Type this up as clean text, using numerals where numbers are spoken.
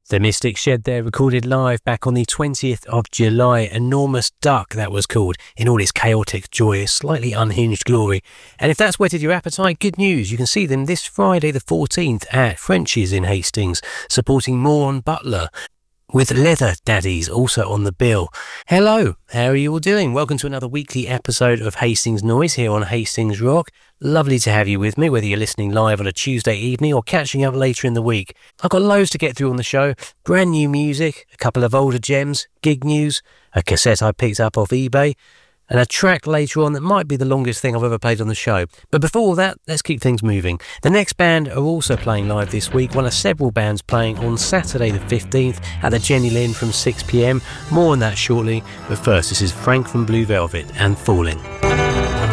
The Mystics Shed there, recorded live back on the 20th of July. Enormous Duck, that was called, in all its chaotic joy, slightly unhinged glory. And if that's whetted your appetite, good news. You can see them this Friday the 14th at French's in Hastings, supporting Moran Butler, with Leather Daddies also on the bill. Hello, how are you all doing? Welcome to another weekly episode of Hastings Noise here on Hastings Rock. Lovely to have you with me, whether you're listening live on a Tuesday evening or catching up later in the week. I've got loads to get through on the show. Brand new music, a couple of older gems, gig news, a cassette I picked up off eBay, and a track later on that might be the longest thing I've ever played on the show. But before all that, let's keep things moving. The next band are also playing live this week, one of several bands playing on Saturday the 15th at the Jenny Lynn from 6 p.m. More on that shortly, but first this is Frank from Blue Velvet and Falling.